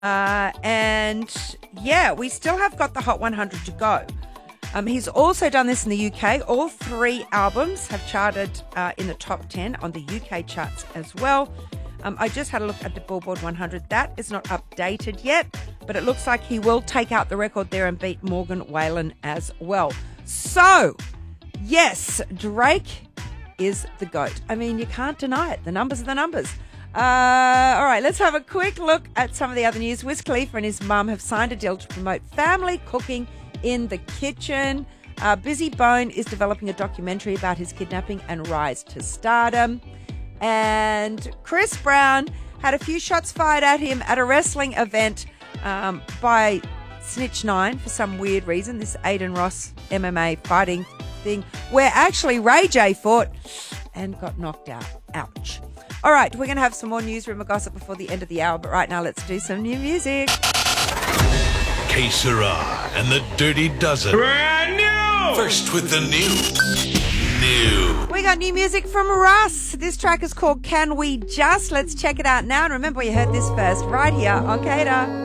And yeah, we still have got the Hot 100 to go. He's also done this in the UK. All 3 albums have charted in the top 10 on the UK charts as well. I just had a look at the Billboard 100. That is not updated yet, but it looks like he will take out the record there and beat Morgan Wallen as well. So, yes, Drake is the GOAT. I mean, you can't deny it. The numbers are the numbers. All right, let's have a quick look at some of the other news. Wiz Khalifa and his mum have signed a deal to promote family cooking in the kitchen. Busy Bone is developing a documentary about his kidnapping and rise to stardom. And Chris Brown had a few shots fired at him at a wrestling event by Snitch 9 for some weird reason. This Aiden Ross MMA fighting thing where actually Ray J fought and got knocked out. Ouch. All right, we're going to have some more newsroom gossip before the end of the hour, but right now let's do some new music. Que Sera and the Dirty Dozen. Brand new! First with the new. We got new music from Russ. This track is called Can We Just? Let's check it out now. And remember, you heard this first right here on Cater.